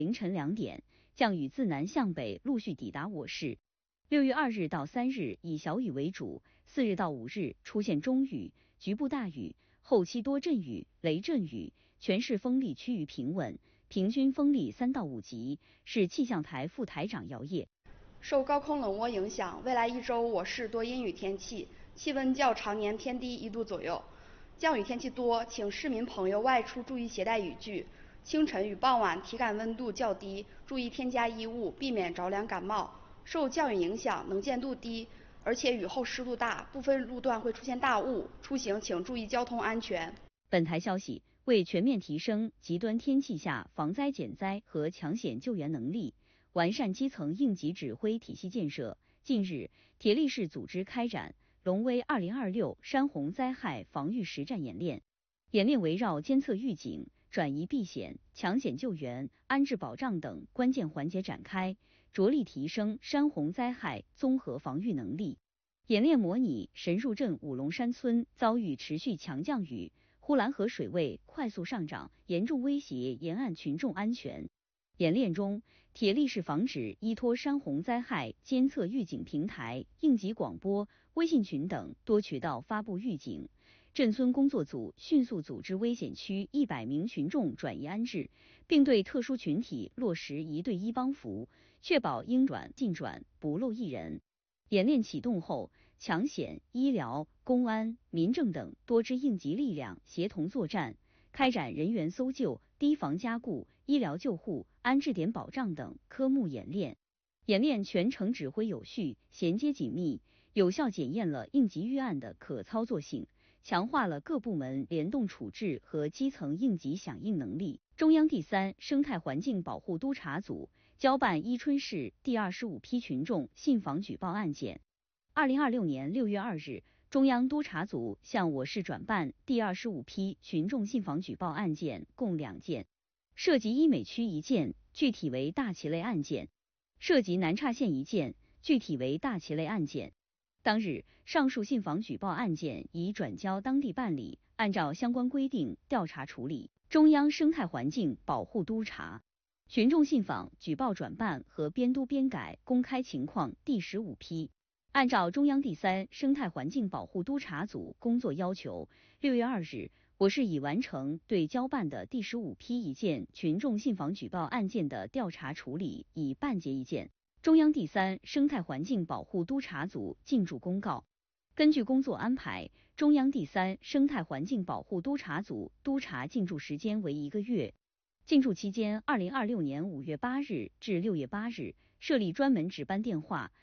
凌晨2点，降雨自南向北陆续抵达我市。6月2日到3日以小雨为主，4日到5日出现中雨、局部大雨，后期多阵雨、雷阵雨，全市风力趋于平稳，平均风力3到5级。市气象台副台长姚烨。 受高空冷涡影响，未来1周我市多阴雨天气，气温较常年偏低1度左右。降雨天气多，请市民朋友外出注意携带雨具。清晨与傍晚体感温度较低，注意添加衣物，避免着凉感冒。受降雨影响，能见度低，而且雨后湿度大，部分路段会出现大雾，出行请注意交通安全。 本台消息，为全面提升极端天气下防灾减灾和抢险救援能力，完善基层应急指挥体系建设，近日，铁力市组织开展龙威2026山洪灾害防御实战演练。演练围绕监测预警、转移避险、抢险救援、安置保障等关键环节展开，着力提升山洪灾害综合防御能力。演练模拟神入镇五龙山村遭遇持续强降雨，呼兰河水位快速上涨，严重威胁沿岸群众安全。演练中，铁力市防止依托山洪灾害监测预警平台、应急广播、微信群等多渠道发布预警。镇村工作组迅速组织危险区100名群众转移安置，并对特殊群体落实1对1帮扶，确保应转尽转，不漏一人。演练启动后，抢险、医疗、公安、民政等多支应急力量协同作战，开展人员搜救、堤防加固、医疗救护、安置点保障等科目演练。演练全程指挥有序、衔接紧密，有效检验了应急预案的可操作性，强化了各部门联动处置和基层应急响应能力。中央第3生态环境保护督察组交办伊春市第25批群众信访举报案件。2026年6月2日，中央督察组向我市转办第25批群众信访举报案件共2件，涉及伊美区1件，具体为大旗类案件；涉及南岔县1件，具体为大旗类案件。当日，上述信访举报案件已转交当地办理，按照相关规定调查处理。中央生态环境保护督察群众信访举报转办和编督编改公开情况第15批，按照中央第3生态环境保护督察组工作要求，6月2日，我市已完成对交办的第15批1件群众信访举报案件的调查处理，已办结1件。中央第3生态环境保护督察组进驻公告。根据工作安排，中央第3生态环境保护督察组督察进驻时间为1个月。进驻期间，2026年5月8日至6月8日，设立专门值班电话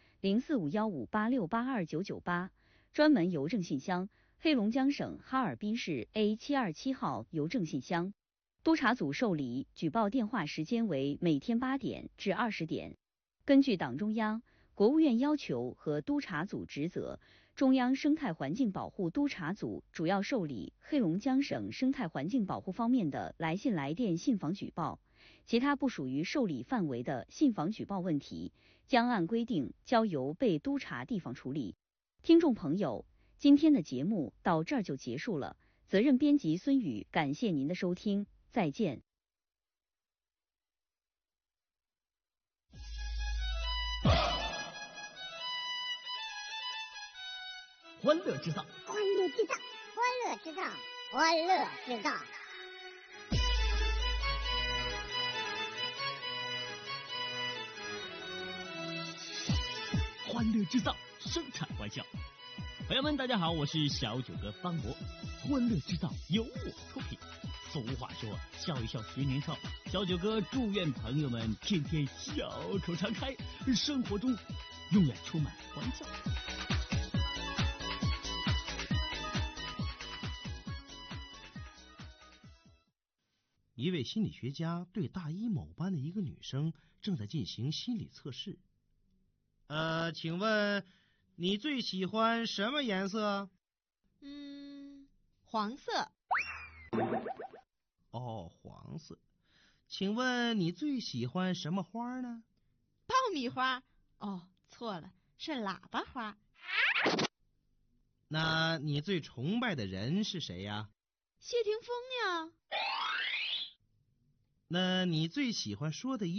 045158682998，专门邮政信箱黑龙江省哈尔滨市 A727号邮政信箱。督察组受理举报电话时间为每天8点至20点。根据党中央、国务院要求和督察组职责，中央生态环境保护督察组主要受理黑龙江省生态环境保护方面的来信来电信访举报，其他不属于受理范围的信访举报问题，将按规定交由被督察地方处理。听众朋友，今天的节目到这儿就结束了，责任编辑孙宇，感谢您的收听，再见。 欢乐制造， 欢乐制造，欢乐制造，欢乐制造。 欢乐制造，生产欢笑。朋友们，大家好，我是小九哥方博。欢乐制造由我出品。俗话说，笑一笑10年少。小九哥祝愿朋友们天天笑口常开，生活中永远充满欢笑。 一位心理学家对大一某班的一个女生正在进行心理测试。请问你最喜欢什么颜色？ 黄色。 哦，黄色。请问你最喜欢什么花呢？ 爆米花。哦，错了，是喇叭花。 那你最崇拜的人是谁呀？ 谢霆锋呀。 那你最喜欢说的